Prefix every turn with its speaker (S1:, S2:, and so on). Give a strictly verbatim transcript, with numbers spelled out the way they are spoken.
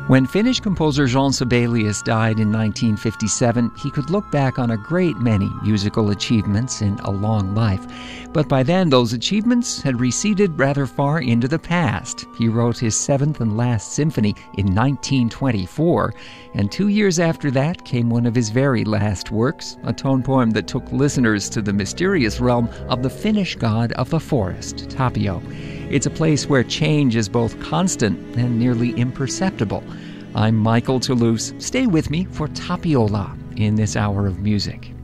S1: When Finnish composer Jean Sibelius died in nineteen fifty-seven, he could look back on a great many musical achievements in a long life. But by then, those achievements had receded rather far into the past. He wrote his seventh and last symphony in nineteen twenty-four, and two years after that came one of his very last works, a tone poem that took listeners to the mysterious realm of the Finnish god of the forest, Tapio. It's a place where change is both constant and nearly imperceptible. I'm Michael Toulouse. Stay with me for Tapiola in this hour of music.